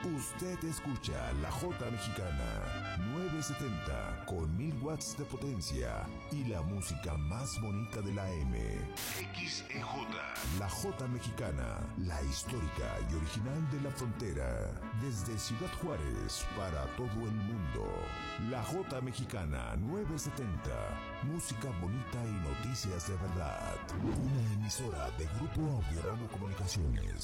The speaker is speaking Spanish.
Usted escucha la Jota Mexicana 970 con 1000 watts de potencia y la música más bonita de la M. XEJ. La Jota Mexicana, la histórica y original de la frontera. Desde Ciudad Juárez para todo el mundo. La Jota Mexicana 970. Música bonita y noticias de verdad. Una emisora de Grupo Audiorama Comunicaciones.